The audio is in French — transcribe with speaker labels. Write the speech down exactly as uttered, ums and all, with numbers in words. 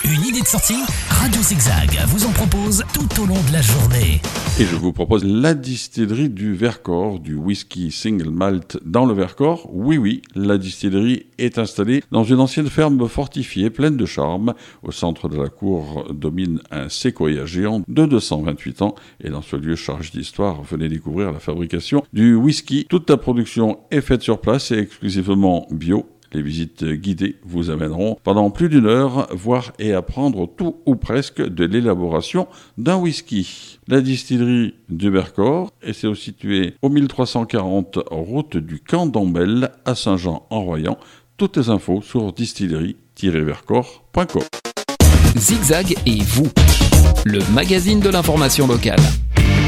Speaker 1: Une idée de sortie? Radio Zigzag vous en propose tout au long de la journée.
Speaker 2: Et je vous propose la distillerie du Vercors, du whisky single malt dans le Vercors. Oui, oui, la distillerie est installée dans une ancienne ferme fortifiée pleine de charme. Au centre de la cour domine un séquoia géant de deux cent vingt-huit ans. Et dans ce lieu chargé d'histoire, venez découvrir la fabrication du whisky. Toute la production est faite sur place et exclusivement bio. Les visites guidées vous amèneront pendant plus d'une heure voir et apprendre tout ou presque de l'élaboration d'un whisky. La distillerie du Vercors est située au mille trois cent quarante route du Camp d'Ambel à Saint-Jean-en-Royans. Toutes les infos sur distillerie tiret vercors point com.
Speaker 3: Zigzag et vous, le magazine de l'information locale.